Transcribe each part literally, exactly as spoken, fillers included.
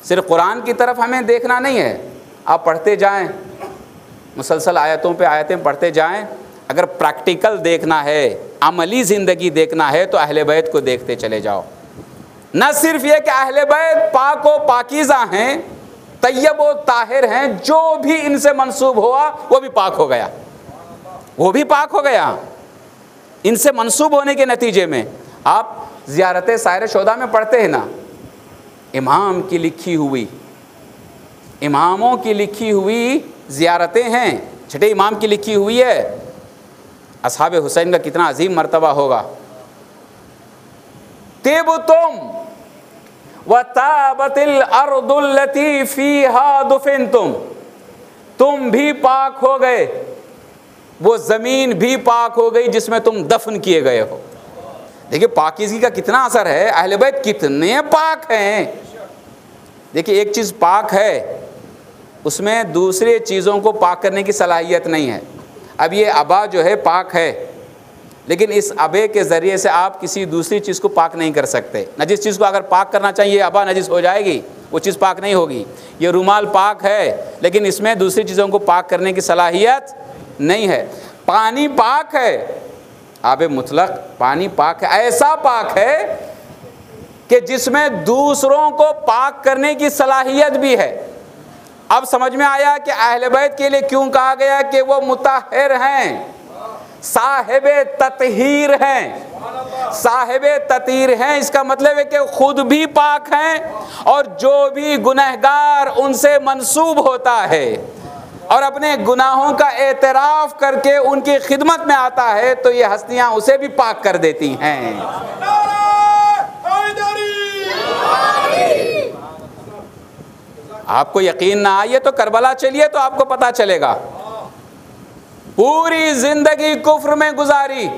सिर्फ कुरान की तरफ हमें देखना नहीं है, आप पढ़ते जाएं, मुसलसल आयतों पे आयतें पढ़ते जाएं। अगर प्रैक्टिकल देखना है, अमली ज़िंदगी देखना है, तो अहले बैत को देखते चले जाओ। न सिर्फ ये कि अहले बैत पाक व पाकीज़ा हैं, तय्यब व ताहिर हैं, जो भी इनसे मंसूब हुआ वो भी पाक हो गया, वो भी पाक हो गया। इनसे मंसूब होने के नतीजे में आप ज़ियारत साहिर शोदा में पढ़ते हैं ना, इमाम की लिखी हुई, इमामों की लिखी हुई ज़ियारतें हैं, छठे इमाम की लिखी हुई है। असहाब हुसैन का कितना अजीम मर्तबा होगा। तिबतुम व ताबतिल अर्दुल्लती फीहा दुफिनतुम, तुम भी पाक हो गए, वो ज़मीन भी पाक हो गई जिसमें तुम दफन किए गए हो। देखिए पाकीज़गी का कितना असर है, अहले बैत कितने पाक हैं। देखिए एक चीज़ पाक है, उसमें दूसरे चीज़ों को पाक करने की सलाहियत नहीं है। अब ये अबा जो है पाक है, लेकिन इस अबे के ज़रिए से आप किसी दूसरी चीज़ को पाक नहीं कर सकते। नजिस चीज़ को अगर पाक करना चाहिए, अबा नजिस हो जाएगी, वो चीज़ पाक नहीं होगी। ये रुमाल पाक है, लेकिन इसमें दूसरी चीज़ों को पाक करने की सलाहियत नहीं है। पानी पाक है, आबे मुतलक पानी पाक है, ऐसा पाक है कि जिसमें दूसरों को पाक करने की सलाहियत भी है। अब समझ में आया कि अहले बैत के लिए क्यों कहा गया कि वो मुताहिर हैं, साहिबे ततहीर हैं, साहिबे ततहीर हैं। इसका मतलब है कि खुद भी पाक हैं और जो भी गुनहगार उनसे मंसूब होता है और अपने गुनाहों का एतराफ़ करके उनकी खिदमत में आता है, तो ये हस्तियाँ उसे भी पाक कर देती हैं। आपको यकीन ना आइए तो करबला चलिए तो आपको पता चलेगा। पूरी जिंदगी कुफ्र में गुजारी,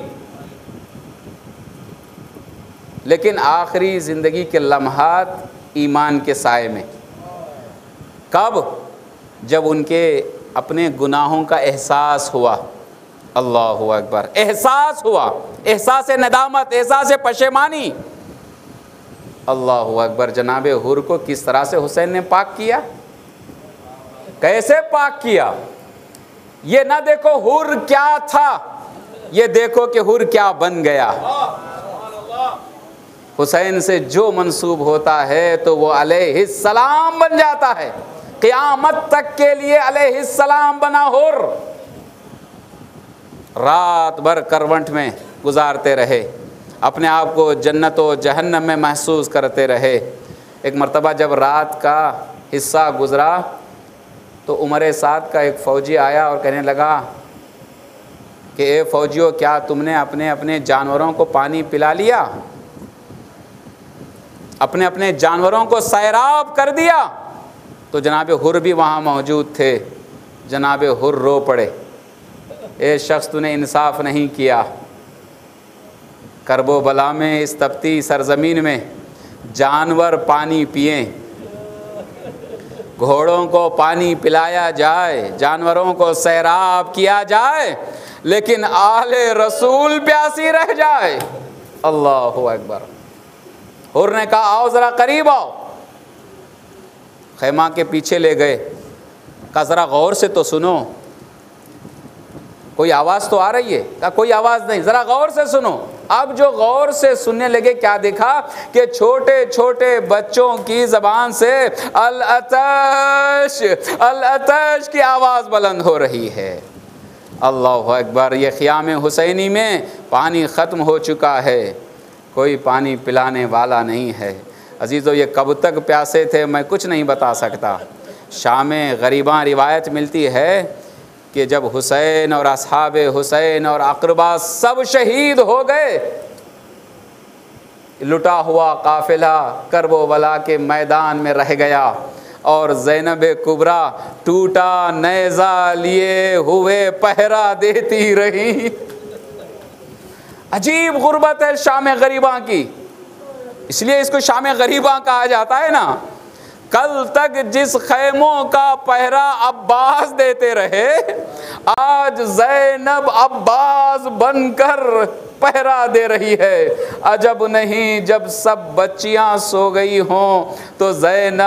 लेकिन आखिरी जिंदगी के लम्हात ईमान के साए में। कब? जब उनके अपने गुनाहों का एहसास हुआ। अल्लाहु अकबर, एहसास हुआ, एहसास नदामत, एहसास पशेमानी। अल्लाहु अकबर। जनाबे हुर को किस तरह से हुसैन ने पाक किया, कैसे पाक किया। ये ना देखो हुर क्या था, ये देखो कि हुर क्या बन गया। हुसैन से जो मंसूब होता है तो वो अलैहिस्सलाम बन जाता है, क़यामत तक के लिए अलैहिस्सलाम बना हुर। रात भर करवट में गुजारते रहे, अपने आप को जन्नत व जहन्नम में महसूस करते रहे। एक मर्तबा जब रात का हिस्सा गुज़रा तो उमर साद का एक फ़ौजी आया और कहने लगा कि ए फ़ौजियों, क्या तुमने अपने अपने जानवरों को पानी पिला लिया, अपने अपने जानवरों को सैराब कर दिया? तो जनाब हुर भी वहाँ मौजूद थे। जनाब हुर रो पड़े, ए शख्स तूने इंसाफ नहीं किया। करबो बला में, इस तपती सरज़मीन में जानवर पानी पिए, घोड़ों को पानी पिलाया जाए, जानवरों को सैराब किया जाए, लेकिन आले रसूल प्यासी रह जाए। अल्लाहु अकबर। हुर ने कहा आओ ज़रा करीब आओ। खैमा के पीछे ले गए, कहा ज़रा गौर से तो सुनो, कोई आवाज़ तो आ रही है? कहा कोई आवाज़ नहीं, ज़रा गौर से सुनो। अब जो गौर से सुनने लगे, क्या देखा कि छोटे छोटे बच्चों की ज़बान से अल अतश अल अतश की आवाज़ बुलंद हो रही है। अल्लाहु अकबर। ये ख़ियाम हुसैनी में पानी ख़त्म हो चुका है, कोई पानी पिलाने वाला नहीं है। अजीज़ों, ये कब तक प्यासे थे मैं कुछ नहीं बता सकता। शाम गरीबां रिवायत मिलती है कि जब हुसैन और असहाबे हुसैन और अक़रबा सब शहीद हो गए, लुटा हुआ काफ़िला करबला के मैदान में रह गया और ज़ैनब कुबरा टूटा नेज़ा लिए हुए पहरा देती रही। अजीब गुर्बत है शाम गरीबा की, इसलिए इसको शाम गरीबा कहा जाता है ना। कल तक जिस खैमों का पहरा अब्बास देते रहे, आज ज़ैनब अब्बास बनकर पहरा दे रही है। अजब नहीं जब सब बच्चियां सो गई हों तो ज़ैनब